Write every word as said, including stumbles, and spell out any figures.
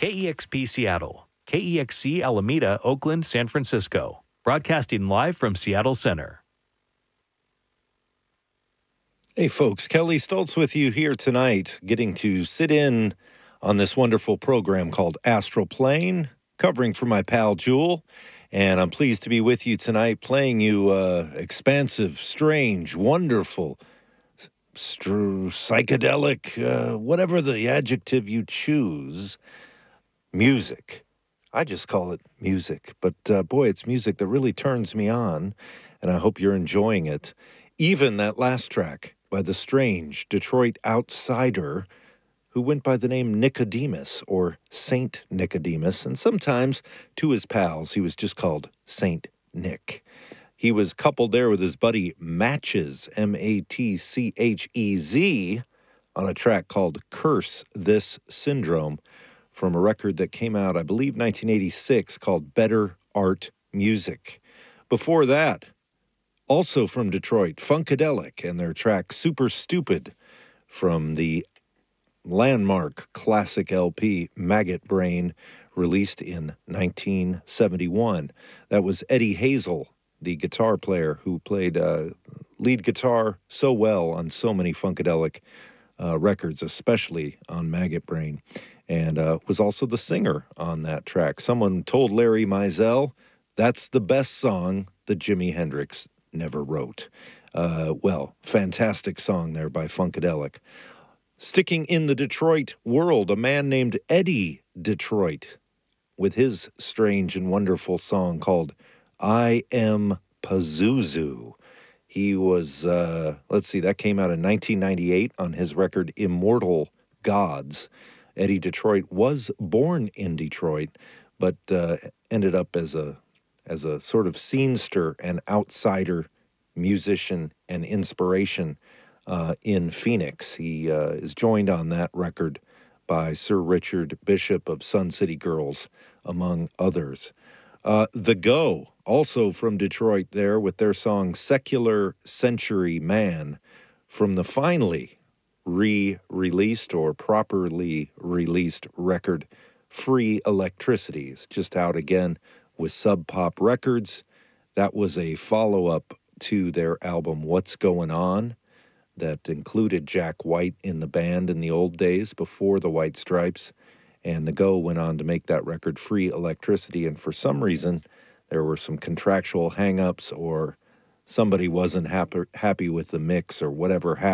K E X P Seattle, K E X C Alameda, Oakland, San Francisco. Broadcasting live from Seattle Center. Hey folks, Kelly Stoltz with you here tonight, getting to sit in on this wonderful program called Astral Plane, covering for my pal Jewel. And I'm pleased to be with you tonight, playing you uh, expansive, strange, wonderful, str- psychedelic, uh, whatever the adjective you choose, music. I just call it music. But uh, boy, it's music that really turns me on, and I hope you're enjoying it. Even that last track by the strange Detroit outsider who went by the name Nicodemus, or Saint Nicodemus, and sometimes to his pals he was just called Saint Nick. He was coupled there with his buddy Matches, M A T C H E Z, on a track called Curse This Syndrome, from a record that came out, I believe, nineteen eighty-six, called Better Art Music. Before that, also from Detroit, Funkadelic and their track Super Stupid from the landmark classic L P Maggot Brain, released in nineteen seventy-one. That was Eddie Hazel, the guitar player who played uh, lead guitar so well on so many Funkadelic uh, records, especially on Maggot Brain, and uh, was also the singer on that track. Someone told Larry Mizell, that's the best song that Jimi Hendrix never wrote. Uh, well, fantastic song there by Funkadelic. Sticking in the Detroit world, a man named Eddie Detroit, with his strange and wonderful song called I Am Pazuzu. He was, uh, let's see, that came out in nineteen ninety-eight on his record Immortal Gods. Eddie Detroit was born in Detroit, but uh, ended up as a as a sort of scenester and outsider musician and inspiration uh, in Phoenix. He uh, is joined on that record by Sir Richard Bishop of Sun City Girls, among others. Uh, The Go, also from Detroit there, with their song Secular Century Man, from the finally re-released or properly released record Free Electricity. It's just out again with Sub Pop Records. That was a follow-up to their album What's Going On that included Jack White in the band in the old days before the White Stripes. And The Go went on to make that record Free Electricity, and for some reason there were some contractual hang-ups, or somebody wasn't happy, happy with the mix or whatever happened.